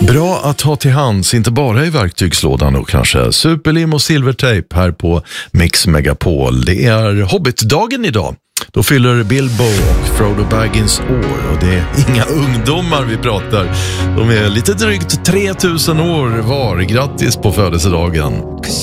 Bra att ha till hands, inte bara i verktygslådan och kanske. Superlim och silvertejp här på Mix Megapol. Det är Hobbit-dagen idag. Då fyller Bilbo och Frodo Baggins år, och det är inga ungdomar vi pratar. De är lite drygt 3000 år var. Grattis på födelsedagen.